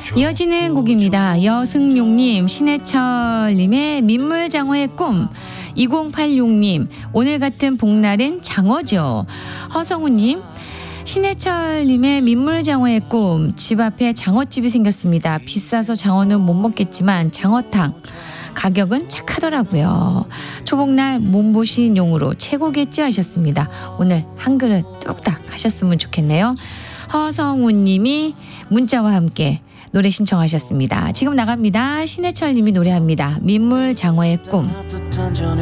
이어지는 곡입니다. 여승용님, 신해철님의 민물장어의 꿈. 2086님, 오늘 같은 복날엔 장어죠. 허성우님, 신해철님의 민물장어의 꿈. 집 앞에 장어집이 생겼습니다. 비싸서 장어는 못 먹겠지만 장어탕 가격은 착하더라고요. 초복날 몸보신용으로 최고겠죠 하셨습니다. 오늘 한 그릇 뚝딱 하셨으면 좋겠네요. 허성우님이 문자와 함께 노래 신청하셨습니다. 지금 나갑니다. 신해철님이 노래합니다. 민물장어의 꿈.